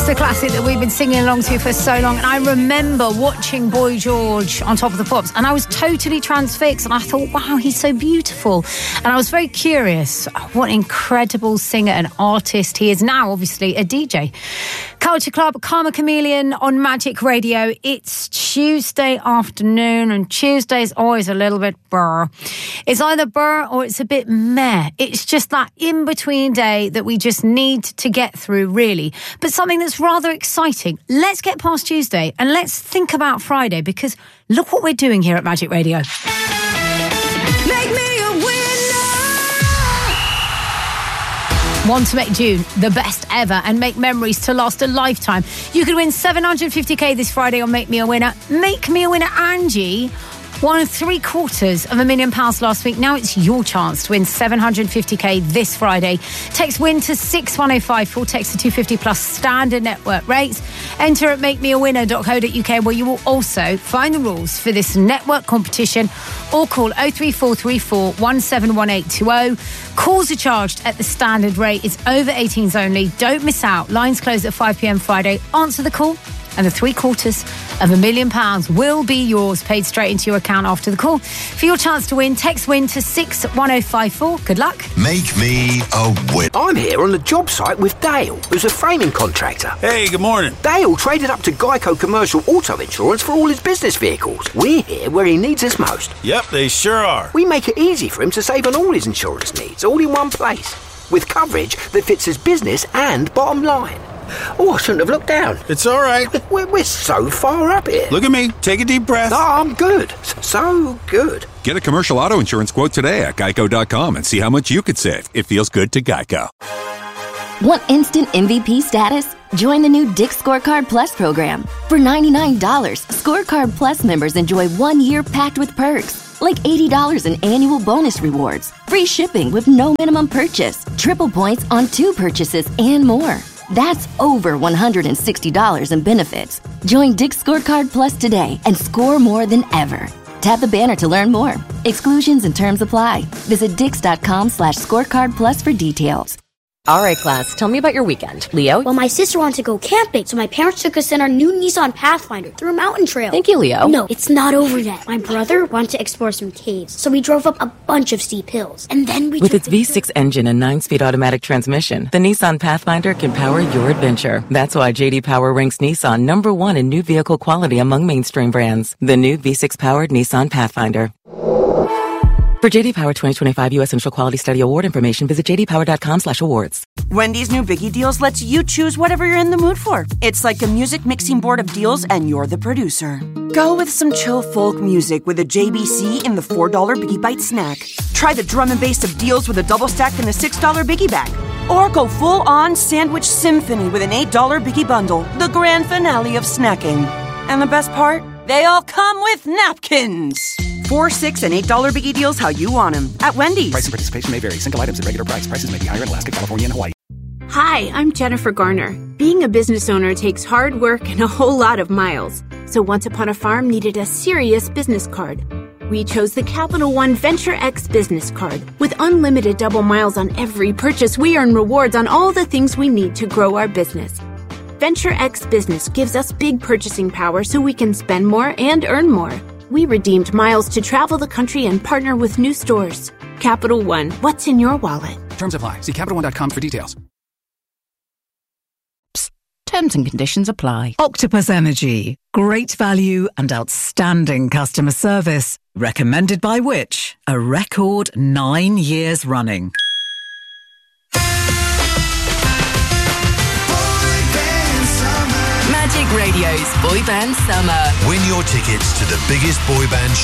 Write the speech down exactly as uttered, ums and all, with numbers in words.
the classic that we've been singing along to for so long. And I remember watching Boy George on Top of the Pops, and I was totally transfixed. And I thought, wow, he's so beautiful. And I was very curious what an incredible singer and artist he is now, obviously a D J. Culture Club, Karma Chameleon on Magic Radio. It's Tuesday afternoon, and Tuesday's always a little bit burr. It's either burr or it's a bit meh. It's just that in-between day that we just need to get through, really. But something that's rather exciting. Let's get past Tuesday and let's think about Friday, because look what we're doing here at Magic Radio. Make me a winner! Want to make June the best ever and make memories to last a lifetime? You could win seven hundred fifty k this Friday on Make Me a Winner. Make Me a Winner, Angie won three quarters of a million pounds last week. Now it's your chance to win seven hundred fifty k this Friday. Text WIN to six one oh five four, text to two fifty plus standard network rates. Enter at make me a winner dot co dot uk, where you will also find the rules for this network competition, or call oh three four three four one seven one eight two oh. Calls are charged at the standard rate. It's over eighteens only. Don't miss out. Lines close at five p.m. Friday. Answer the call, and the three quarters of a million pounds will be yours, paid straight into your account after the call. For your chance to win, text WIN to six one oh five four. Good luck. Make me a winner. I'm here on the job site with Dale, who's a framing contractor. Hey, good morning. Dale traded up to Geico Commercial Auto Insurance for all his business vehicles. We're here where he needs us most. Yep, they sure are. We make it easy for him to save on all his insurance needs, all in one place, with coverage that fits his business and bottom line. Oh, I shouldn't have looked down. It's all right. We're, we're so far up here. Look at me. Take a deep breath. Oh, I'm good. So good. Get a commercial auto insurance quote today at geico dot com and see how much you could save. It feels good to Geico. Want instant M V P status? Join the new Dick's Scorecard Plus program. For ninety-nine dollars, Scorecard Plus members enjoy one year packed with perks, like eighty dollars in annual bonus rewards, free shipping with no minimum purchase, triple points on two purchases, and more. That's over one hundred sixty dollars in benefits. Join Dick's Scorecard Plus today and score more than ever. Tap the banner to learn more. Exclusions and terms apply. Visit dix.com slash scorecard plus for details. All right, class, tell me about your weekend. Leo? Well, my sister wanted to go camping, so my parents took us in our new Nissan Pathfinder through a mountain trail. Thank you, Leo. No, it's not over yet. My brother wanted to explore some caves, so we drove up a bunch of steep hills. And then we With its V six engine and nine-speed automatic transmission, the Nissan Pathfinder can power your adventure. That's why J D Power ranks Nissan number one in new vehicle quality among mainstream brands. The new V six-powered Nissan Pathfinder. For J D Power twenty twenty-five U S Central Quality Study Award information, visit j d power dot com slash awards. Wendy's new Biggie Deals lets you choose whatever you're in the mood for. It's like a music mixing board of deals, and you're the producer. Go with some chill folk music with a J B C in the four dollar Biggie Bite snack. Try the drum and bass of deals with a double stack in the six dollar Biggie Bag. Or go full-on sandwich symphony with an eight dollar Biggie Bundle, the grand finale of snacking. And the best part? They all come with napkins. Four, six, and eight dollar Biggie Deals how you want them at Wendy's. Price and participation may vary. Single items at regular price. Prices may be higher in Alaska, California, and Hawaii. Hi, I'm Jennifer Garner. Being a business owner takes hard work and a whole lot of miles. So Once Upon a Farm needed a serious business card. We chose the Capital One Venture X business card. With unlimited double miles on every purchase, we earn rewards on all the things we need to grow our business. Venture X Business gives us big purchasing power so we can spend more and earn more. We redeemed miles to travel the country and partner with new stores. Capital One, what's in your wallet? Terms apply. See Capital One dot com for details. Psst. Terms and conditions apply. Octopus Energy. Great value and outstanding customer service. Recommended by which? A record nine years running. Magic Radio's Boy Band Summer. Win your tickets to the biggest boy band